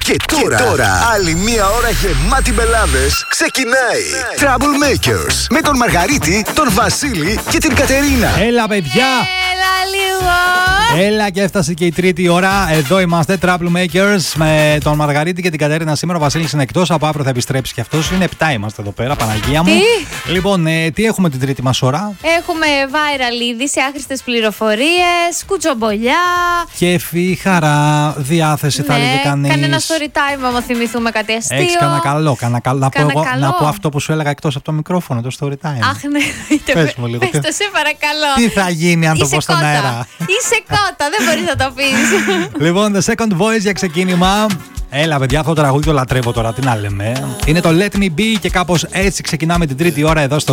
Και τώρα, άλλη μία ώρα γεμάτη μπελάδες ξεκινάει. Troublemakers με τον Μαργαρίτη, τον Βασίλη και την Κατερίνα. Έλα, παιδιά! Έλα λίγο! Έλα, και έφτασε και η τρίτη ώρα. Εδώ είμαστε, Troublemakers, με τον Μαργαρίτη και την Κατερίνα. Σήμερα ο Βασίλης είναι εκτός, από αύριο θα επιστρέψει κι αυτός. Είναι 7 είμαστε εδώ πέρα, Παναγία μου. Τι? Λοιπόν, τι έχουμε την τρίτη μας ώρα? Έχουμε viral είδηση, άχρηστες πληροφορίες, κουτσομπολιά. Κέφι, χαρά, διάθεση, θα έλεγε κανείς. Κανένα story time, άμα θυμηθούμε κάτι αστείο. Έχεις κανένα καλό. Καλό. Να πω αυτό που σου έλεγα εκτός από το μικρόφωνο, το story time. Αχ, ναι, Πες μου λίγο. πες το, σε παρακαλώ. Τι θα γίνει αν το Είσαι πω στον κότα. αέρα? Είσαι κότα, δεν μπορείς να το πεις. Λοιπόν, The Second Voice για ξεκίνημα. Έλα, παιδιά, αυτό το τραγούδι το λατρεύω τώρα. Τι να λέμε. Είναι το Let Me Be και κάπως έτσι ξεκινάμε την τρίτη ώρα εδώ στο